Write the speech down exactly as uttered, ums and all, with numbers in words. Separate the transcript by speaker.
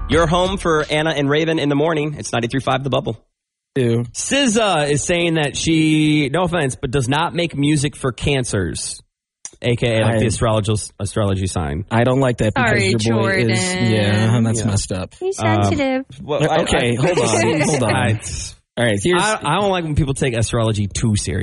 Speaker 1: Your home for Anna and Raven in the morning. It's ninety-three point five The Bubble.
Speaker 2: Ew.
Speaker 1: S Z A is saying that she, no offense, but does not make music for cancers, a k a like
Speaker 2: I,
Speaker 1: the astrology, astrology sign.
Speaker 2: I don't like that because
Speaker 3: Sorry,
Speaker 2: your boy
Speaker 3: Jordan.
Speaker 2: is, yeah, that's
Speaker 1: Yeah.
Speaker 2: messed up.
Speaker 3: He's sensitive.
Speaker 1: Um, well, I-
Speaker 2: Okay,
Speaker 1: I-
Speaker 2: hold on, hold on.
Speaker 1: I,
Speaker 2: All right, here's...
Speaker 1: I, I don't like when people take astrology too serious.